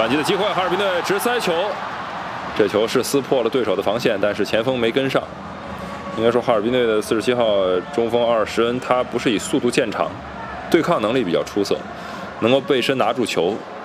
反击的机会，哈尔滨队直塞球，这球是撕破了对手的防线，但是前锋没跟上。应该说，哈尔滨队的47号中锋奥尔什恩，他不是以速度见长，对抗能力比较出色，能够背身拿住球，